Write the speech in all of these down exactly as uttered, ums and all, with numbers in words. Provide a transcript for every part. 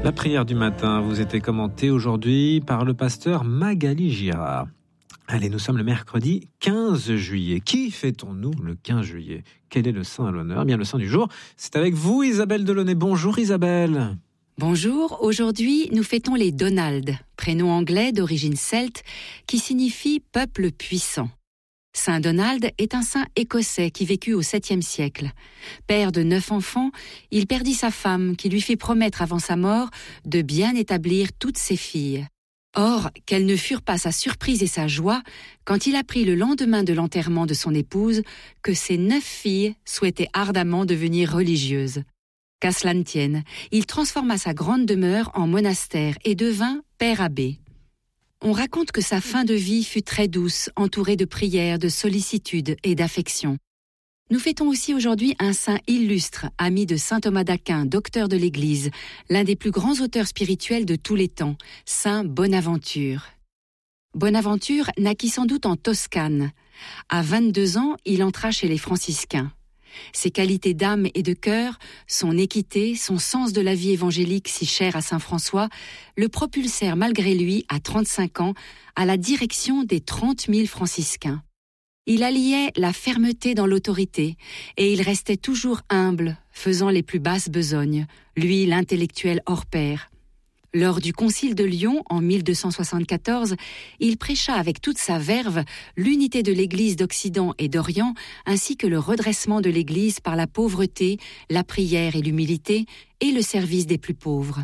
La prière du matin vous était commentée aujourd'hui par le pasteur Magali Girard. Allez, nous sommes le mercredi quinze juillet. Qui fêtons-nous le quinze juillet ? Quel est le saint à l'honneur ? Eh bien, le saint du jour, c'est avec vous, Isabelle Delaunay. Bonjour Isabelle. Bonjour, aujourd'hui nous fêtons les Donald, prénom anglais d'origine celte qui signifie « peuple puissant ». Saint Donald est un saint écossais qui vécut au septième siècle. Père de neuf enfants, il perdit sa femme qui lui fit promettre avant sa mort de bien établir toutes ses filles. Or, quelles ne furent pas sa surprise et sa joie quand il apprit le lendemain de l'enterrement de son épouse que ses neuf filles souhaitaient ardemment devenir religieuses. Qu'à cela ne tienne, il transforma sa grande demeure en monastère et devint père abbé. On raconte que sa fin de vie fut très douce, entourée de prières, de sollicitude et d'affection. Nous fêtons aussi aujourd'hui un saint illustre, ami de saint Thomas d'Aquin, docteur de l'Église, l'un des plus grands auteurs spirituels de tous les temps, saint Bonaventure. Bonaventure naquit sans doute en Toscane. À vingt-deux ans, il entra chez les franciscains. Ses qualités d'âme et de cœur, son équité, son sens de la vie évangélique si cher à saint François, le propulsèrent malgré lui, à trente-cinq ans, à la direction des trente mille franciscains. Il alliait la fermeté dans l'autorité, et il restait toujours humble, faisant les plus basses besognes, lui l'intellectuel hors pair. Lors du concile de Lyon, en mille deux cent soixante-quatorze, il prêcha avec toute sa verve l'unité de l'Église d'Occident et d'Orient, ainsi que le redressement de l'Église par la pauvreté, la prière et l'humilité, et le service des plus pauvres.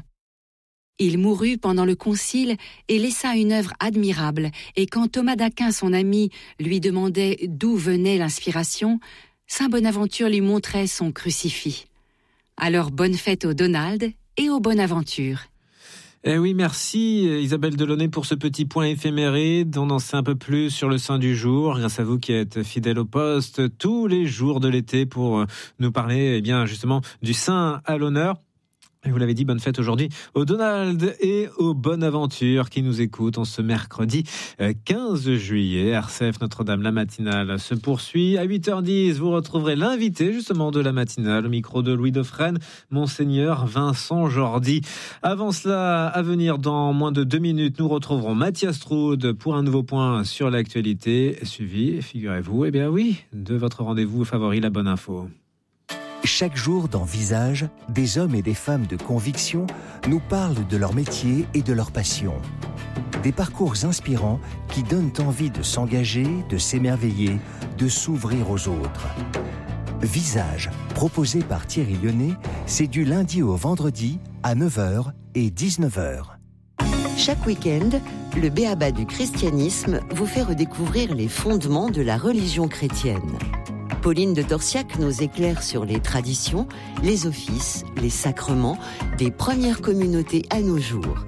Il mourut pendant le concile et laissa une œuvre admirable, et quand Thomas d'Aquin, son ami, lui demandait d'où venait l'inspiration, saint Bonaventure lui montrait son crucifix. Alors bonne fête au Donald et au Bonaventure. Eh oui, merci Isabelle Delaunay pour ce petit point éphéméride. On en sait un peu plus sur le saint du jour, grâce à vous qui êtes fidèle au poste tous les jours de l'été pour nous parler eh bien, justement du saint à l'honneur. Et vous l'avez dit, bonne fête aujourd'hui au Donald et au Bonaventure qui nous écoutent en ce mercredi quinze juillet. R C F Notre-Dame, la matinale se poursuit. À huit heures dix, vous retrouverez l'invité justement de la matinale, au micro de Louis Dauphren, Monseigneur Vincent Jordi. Avant cela, à venir dans moins de deux minutes, nous retrouverons Mathias Troud pour un nouveau point sur l'actualité, suivi, figurez-vous, eh bien oui, de votre rendez-vous favori, la bonne info. Chaque jour dans Visage, des hommes et des femmes de conviction nous parlent de leur métier et de leur passion. Des parcours inspirants qui donnent envie de s'engager, de s'émerveiller, de s'ouvrir aux autres. Visage, proposé par Thierry Lyonnais, c'est du lundi au vendredi à neuf heures et dix-neuf heures. Chaque week-end, le B A B A du christianisme vous fait redécouvrir les fondements de la religion chrétienne. Pauline de Torsiac nous éclaire sur les traditions, les offices, les sacrements des premières communautés à nos jours.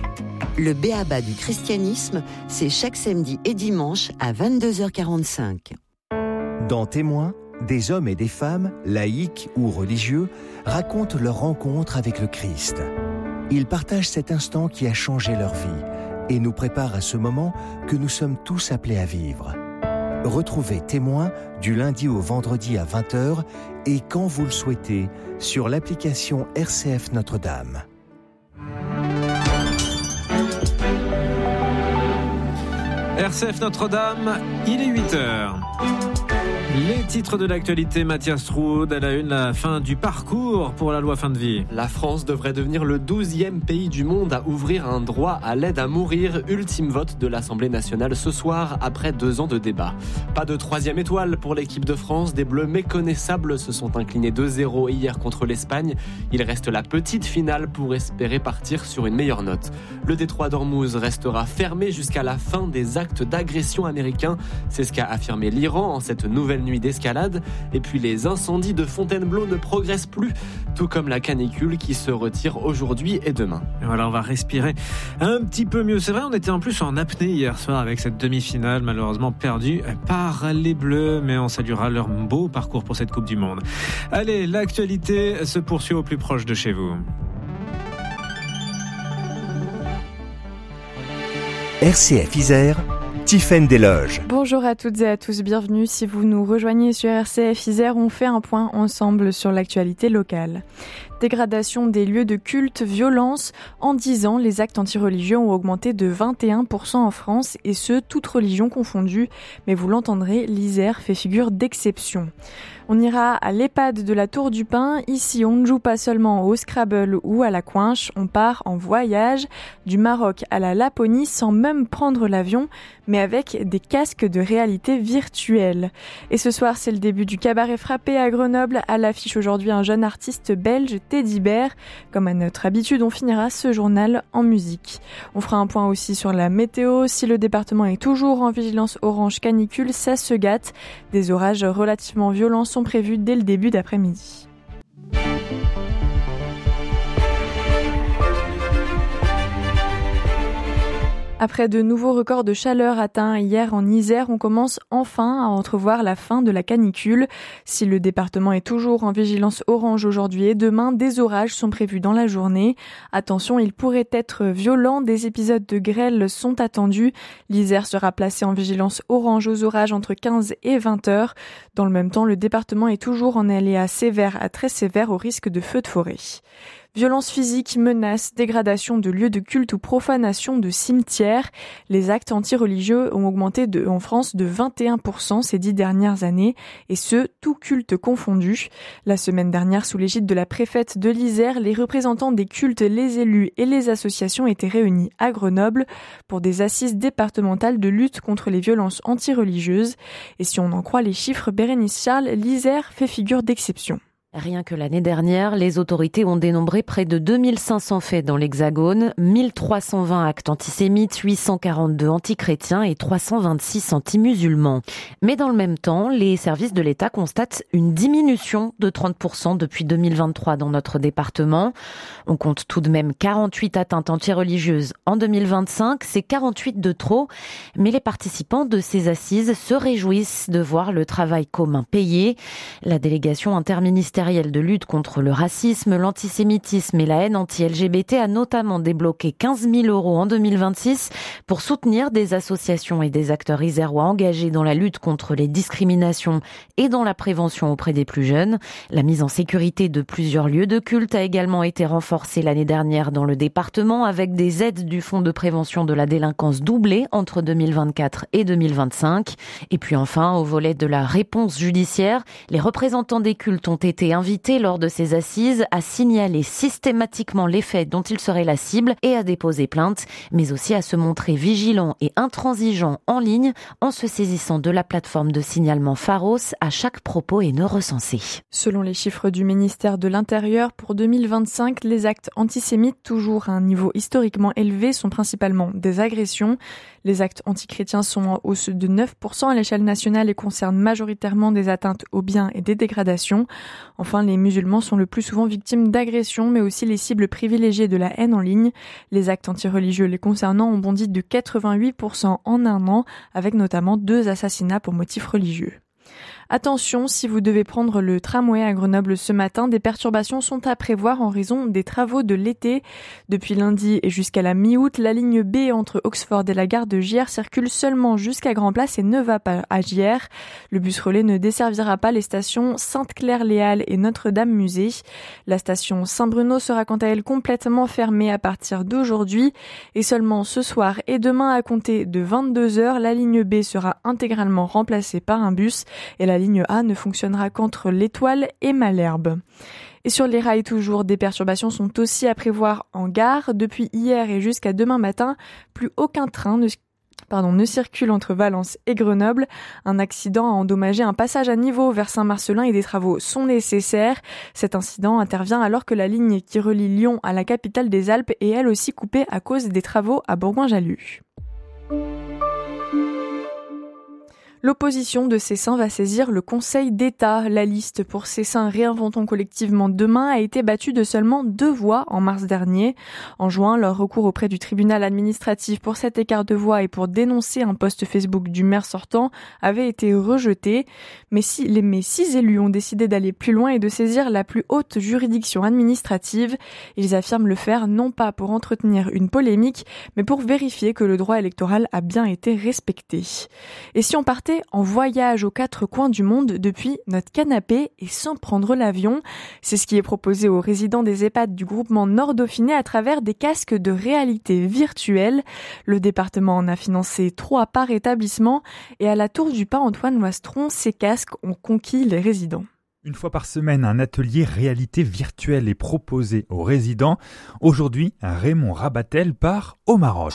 Le B A B A du christianisme, c'est chaque samedi et dimanche à vingt-deux heures quarante-cinq. Dans Témoins, des hommes et des femmes, laïcs ou religieux, racontent leur rencontre avec le Christ. Ils partagent cet instant qui a changé leur vie et nous préparent à ce moment que nous sommes tous appelés à vivre. Retrouvez Témoins du lundi au vendredi à vingt heures et quand vous le souhaitez sur l'application R C F Notre-Dame. R C F Notre-Dame, il est huit heures. Les titres de l'actualité, Mathias Troud, à la une, la fin du parcours pour la loi fin de vie. La France devrait devenir le douzième pays du monde à ouvrir un droit à l'aide à mourir. Ultime vote de l'Assemblée nationale ce soir, après deux ans de débat. Pas de troisième étoile pour l'équipe de France. Des Bleus méconnaissables se sont inclinés deux zéro hier contre l'Espagne. Il reste la petite finale pour espérer partir sur une meilleure note. Le détroit d'Ormuz restera fermé jusqu'à la fin des actes d'agression américains. C'est ce qu'a affirmé l'Iran en cette nouvelle nuit d'escalade. Et puis les incendies de Fontainebleau ne progressent plus, tout comme la canicule qui se retire aujourd'hui et demain. Et voilà, on va respirer un petit peu mieux. C'est vrai, on était en plus en apnée hier soir avec cette demi-finale malheureusement perdue par les Bleus, mais on saluera leur beau parcours pour cette Coupe du Monde. Allez, l'actualité se poursuit au plus proche de chez vous. R C F Isère, Tiffaine Desloges. Bonjour à toutes et à tous, bienvenue. Si vous nous rejoignez sur R C F Isère, on fait un point ensemble sur l'actualité locale. dégradation des lieux de culte, violence. En dix ans, les actes antireligieux ont augmenté de vingt et un pour cent en France, et ce, toutes religions confondues. Mais vous l'entendrez, l'Isère fait figure d'exception. On ira à l'EHPAD de la Tour du Pin. Ici, on ne joue pas seulement au Scrabble ou à la coinche, on part en voyage du Maroc à la Laponie sans même prendre l'avion, mais avec des casques de réalité virtuelle. Et ce soir, c'est le début du cabaret frappé à Grenoble. À l'affiche aujourd'hui, un jeune artiste belge, Teddy Bear. Comme à notre habitude, on finira ce journal en musique. On fera un point aussi sur la météo. Si le département est toujours en vigilance orange canicule, ça se gâte. Des orages relativement violents sont prévus dès le début d'après-midi. Après de nouveaux records de chaleur atteints hier en Isère, on commence enfin à entrevoir la fin de la canicule. Si le département est toujours en vigilance orange aujourd'hui et demain, des orages sont prévus dans la journée. Attention, ils pourraient être violents, des épisodes de grêle sont attendus. L'Isère sera placée en vigilance orange aux orages entre quinze et vingt heures. Dans le même temps, le département est toujours en aléa sévère à très sévère au risque de feux de forêt. Violences physiques, menaces, dégradation de lieux de culte ou profanation de cimetières. Les actes antireligieux ont augmenté de, en France de vingt et un pour cent ces dix dernières années, et ce, tout culte confondu. La semaine dernière, sous l'égide de la préfète de l'Isère, les représentants des cultes, les élus et les associations étaient réunis à Grenoble pour des assises départementales de lutte contre les violences antireligieuses. Et si on en croit les chiffres, Bérénice Charles, l'Isère fait figure d'exception. Rien que l'année dernière, les autorités ont dénombré près de deux mille cinq cents faits dans l'Hexagone, mille trois cent vingt actes antisémites, huit cent quarante-deux antichrétiens et trois cent vingt-six anti-musulmans. Mais dans le même temps, les services de l'État constatent une diminution de trente pour cent depuis deux mille vingt-trois dans notre département. On compte tout de même quarante-huit atteintes antireligieuses en deux mille vingt-cinq, c'est quarante-huit de trop. Mais les participants de ces assises se réjouissent de voir le travail commun payé. La délégation interministérielle de lutte contre le racisme, l'antisémitisme et la haine anti-L G B T a notamment débloqué quinze mille euros en deux mille vingt-six pour soutenir des associations et des acteurs isérois engagés dans la lutte contre les discriminations et dans la prévention auprès des plus jeunes. La mise en sécurité de plusieurs lieux de culte a également été renforcée l'année dernière dans le département avec des aides du Fonds de prévention de la délinquance doublées entre deux mille vingt-quatre et deux mille vingt-cinq. Et puis enfin, au volet de la réponse judiciaire, les représentants des cultes ont été invités lors de ces assises à signaler systématiquement les faits dont ils seraient la cible et à déposer plainte, mais aussi à se montrer vigilants et intransigeants en ligne en se saisissant de la plateforme de signalement Pharos à chaque propos haineux recensé. Selon les chiffres du ministère de l'Intérieur, pour deux mille vingt-cinq, les actes antisémites, toujours à un niveau historiquement élevé, sont principalement des agressions. Les actes antichrétiens sont en hausse de neuf pour cent à l'échelle nationale et concernent majoritairement des atteintes aux biens et des dégradations. Enfin, les musulmans sont le plus souvent victimes d'agressions, mais aussi les cibles privilégiées de la haine en ligne. Les actes antireligieux les concernant ont bondi de quatre-vingt-huit pour cent en un an, avec notamment deux assassinats pour motifs religieux. Attention, si vous devez prendre le tramway à Grenoble ce matin, des perturbations sont à prévoir en raison des travaux de l'été. Depuis lundi et jusqu'à la mi-août, la ligne B entre Oxford et la gare de Giers circule seulement jusqu'à Grand-Place et ne va pas à Giers. Le bus relais ne desservira pas les stations Sainte-Claire-les-Halles et Notre-Dame-Musée. La station Saint-Bruno sera quant à elle complètement fermée à partir d'aujourd'hui. Et seulement ce soir et demain à compter de vingt-deux heures, la ligne B sera intégralement remplacée par un bus et la ligne A ne fonctionnera qu'entre l'Étoile et Malherbe. Et sur les rails toujours, des perturbations sont aussi à prévoir en gare. Depuis hier et jusqu'à demain matin, plus aucun train ne Pardon, ne circule entre Valence et Grenoble. Un accident a endommagé un passage à niveau vers Saint-Marcellin et des travaux sont nécessaires. Cet incident intervient alors que la ligne qui relie Lyon à la capitale des Alpes est elle aussi coupée à cause des travaux à Bourgoin-Jallieu. L'opposition de Cessin va saisir le Conseil d'État. La liste pour Cessin Réinventons collectivement demain a été battue de seulement deux voix en mars dernier. En juin, leur recours auprès du tribunal administratif pour cet écart de voix et pour dénoncer un post Facebook du maire sortant avait été rejeté. Mais si les mais six élus ont décidé d'aller plus loin et de saisir la plus haute juridiction administrative, ils affirment le faire non pas pour entretenir une polémique, mais pour vérifier que le droit électoral a bien été respecté. Et si on partait passer en voyage aux quatre coins du monde depuis notre canapé et sans prendre l'avion. C'est ce qui est proposé aux résidents des EHPAD du groupement Nord-Dauphiné à travers des casques de réalité virtuelle. Le département en a financé trois par établissement et à la Tour du Pin Antoine Loistron, ces casques ont conquis les résidents. Une fois par semaine, un atelier réalité virtuelle est proposé aux résidents. Aujourd'hui, Raymond Rabatel part au Maroc.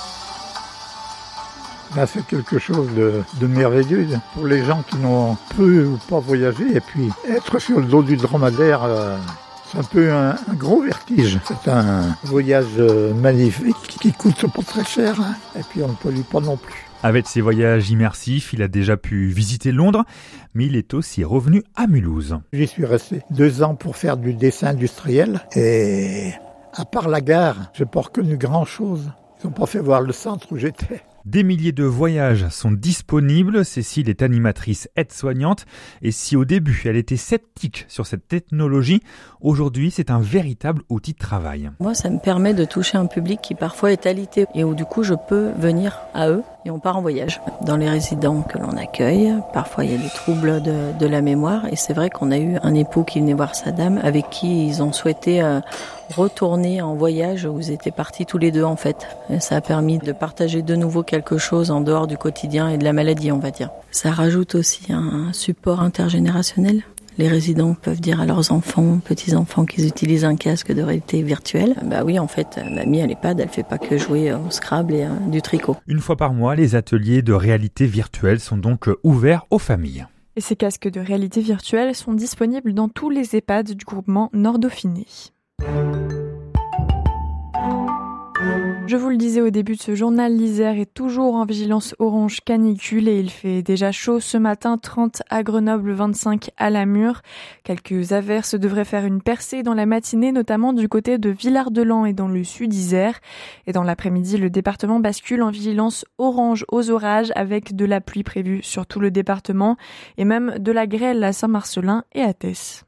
Là, c'est quelque chose de, de merveilleux pour les gens qui n'ont peu ou pas voyagé. Et puis, être sur le dos du dromadaire, euh, c'est un peu un, un gros vertige. C'est un voyage euh, magnifique qui coûte pas très cher. Hein, et puis, on ne pollue pas non plus. Avec ses voyages immersifs, il a déjà pu visiter Londres, mais il est aussi revenu à Mulhouse. J'y suis resté deux ans pour faire du dessin industriel. Et à part la gare, je n'ai pas reconnu grand-chose. Ils n'ont pas fait voir le centre où j'étais. Des milliers de voyages sont disponibles. Cécile est animatrice aide-soignante et si au début elle était sceptique sur cette technologie, aujourd'hui c'est un véritable outil de travail. Moi ça me permet de toucher un public qui parfois est alité et où du coup je peux venir à eux et on part en voyage. Dans les résidents que l'on accueille, parfois il y a des troubles de, de la mémoire et c'est vrai qu'on a eu un époux qui venait voir sa dame avec qui ils ont souhaité euh, retourner en voyage où ils étaient partis tous les deux en fait. Et ça a permis de partager de nouveau quelque chose en dehors du quotidien et de la maladie, on va dire. Ça rajoute aussi un support intergénérationnel. Les résidents peuvent dire à leurs enfants, petits-enfants qu'ils utilisent un casque de réalité virtuelle. Bah oui, en fait, mamie à l'EHPAD, elle fait pas que jouer au Scrabble et euh, du tricot. Une fois par mois, les ateliers de réalité virtuelle sont donc ouverts aux familles. Et ces casques de réalité virtuelle sont disponibles dans tous les EHPAD du groupement Nord-Dauphiné. Je vous le disais au début de ce journal, l'Isère est toujours en vigilance orange canicule et il fait déjà chaud ce matin, trente à Grenoble, vingt-cinq à Lamure. Quelques averses devraient faire une percée dans la matinée, notamment du côté de Villard-de-Lans et dans le sud Isère. Et dans l'après-midi, le département bascule en vigilance orange aux orages avec de la pluie prévue sur tout le département et même de la grêle à Saint-Marcellin et à Tess.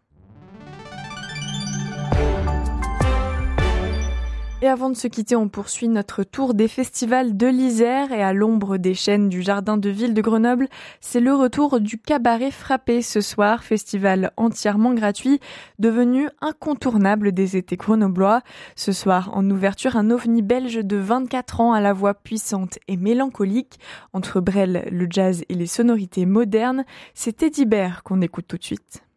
Et avant de se quitter, on poursuit notre tour des festivals de l'Isère et à l'ombre des chênes du Jardin de Ville de Grenoble, c'est le retour du Cabaret Frappé ce soir, festival entièrement gratuit, devenu incontournable des étés grenoblois. Ce soir, en ouverture, un ovni belge de vingt-quatre ans à la voix puissante et mélancolique. Entre Brel, le jazz et les sonorités modernes, c'est Teddy Bear qu'on écoute tout de suite.